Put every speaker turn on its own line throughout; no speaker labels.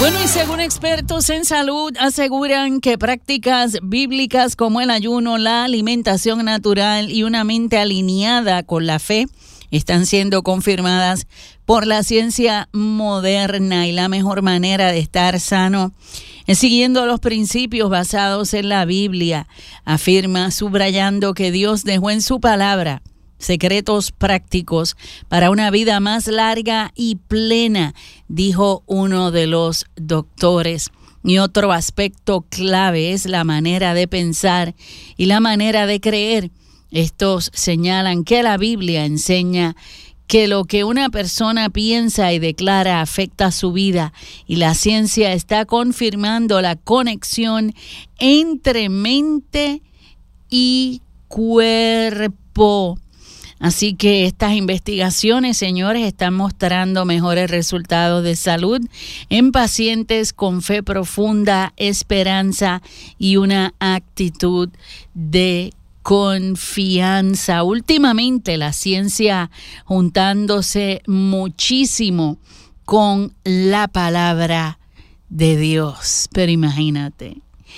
Bueno, y según expertos en salud aseguran que prácticas bíblicas como el ayuno, la alimentación natural y una mente alineada con la fe están siendo confirmadas por la ciencia moderna, y la mejor manera de estar sano es siguiendo los principios basados en la Biblia, afirma, subrayando que Dios dejó en su palabra secretos prácticos para una vida más larga y plena, dijo uno de los doctores. Y otro aspecto clave es la manera de pensar y la manera de creer. Estos señalan que la Biblia enseña que lo que una persona piensa y declara afecta su vida, y la ciencia está confirmando la conexión entre mente y cuerpo. Así que estas investigaciones, señores, están mostrando mejores resultados de salud en pacientes con fe profunda, esperanza y una actitud de confianza. Últimamente la ciencia juntándose muchísimo con la palabra de Dios. Pero imagínate,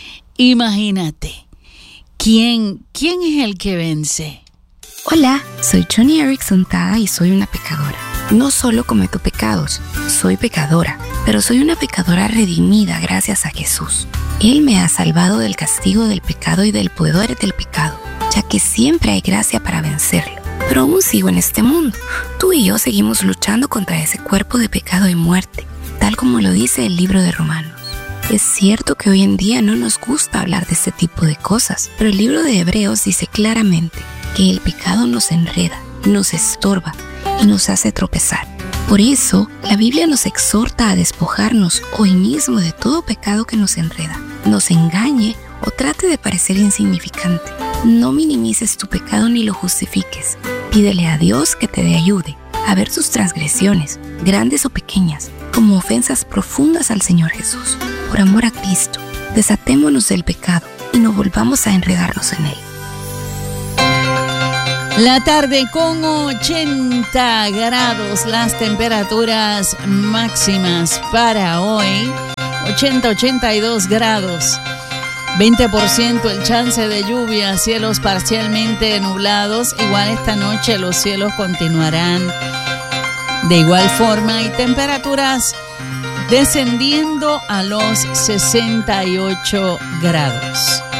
¿quién es el que vence?
Hola, soy Johnny Erickson Tada y soy una pecadora. No solo cometo pecados, soy pecadora, pero soy una pecadora redimida gracias a Jesús. Él me ha salvado del castigo del pecado y del poder del pecado, ya que siempre hay gracia para vencerlo. Pero aún sigo en este mundo. Tú y yo seguimos luchando contra ese cuerpo de pecado y muerte, tal como lo dice el libro de Romanos. Es cierto que hoy en día no nos gusta hablar de este tipo de cosas, pero el libro de Hebreos dice claramente que el pecado nos enreda, nos estorba y nos hace tropezar. Por eso, la Biblia nos exhorta a despojarnos hoy mismo de todo pecado que nos enreda, nos engañe o trate de parecer insignificante. No minimices tu pecado ni lo justifiques. Pídele a Dios que te ayude a ver tus transgresiones, grandes o pequeñas, como ofensas profundas al Señor Jesús. Por amor a Cristo, desatémonos del pecado y no volvamos a enredarnos en él.
La tarde con 80 grados, las temperaturas máximas para hoy, 80-82 grados, 20% el chance de lluvia, cielos parcialmente nublados. Igual esta noche los cielos continuarán de igual forma y temperaturas descendiendo a los 68 grados.